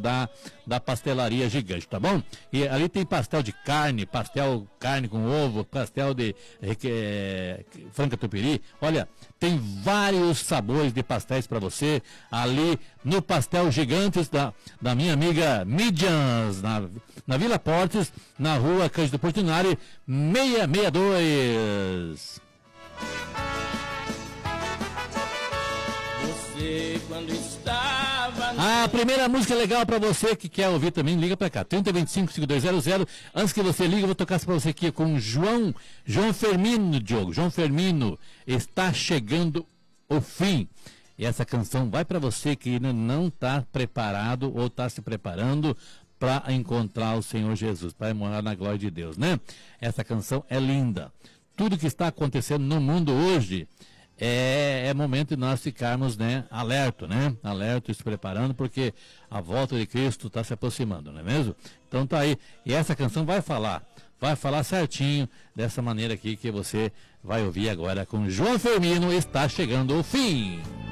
da pastelaria Gigante, tá bom? E ali tem pastel de carne, pastel carne com ovo, pastel de frango catupiry. Olha, tem vários sabores de pastéis para você ali no Pastel Gigantes da minha amiga Midians, na Vila Portes, na rua Cândido Portinari, 662. Quando estava... A primeira música legal pra você que quer ouvir também, liga pra cá, 3025-5200. Antes que você ligue, eu vou tocar pra você aqui com João Fermino, Diogo. João Fermino, está chegando o fim. E essa canção vai pra você que ainda não tá preparado ou tá se preparando para encontrar o Senhor Jesus, para morar na glória de Deus, né? Essa canção é linda. Tudo que está acontecendo no mundo hoje é momento de nós ficarmos, né, alerta e se preparando, porque a volta de Cristo está se aproximando, não é mesmo? Então tá aí, e essa canção vai falar certinho dessa maneira aqui que você vai ouvir agora com João Fermino, está chegando o fim.